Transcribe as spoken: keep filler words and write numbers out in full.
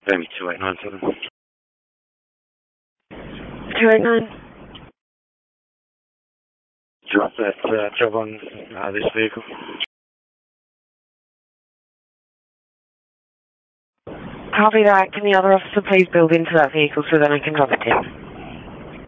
Amy two eight nine seven. two eight nine. Drop that uh, job on uh, this vehicle. Copy that. Can the other officer please build into that vehicle so then I can drop it in?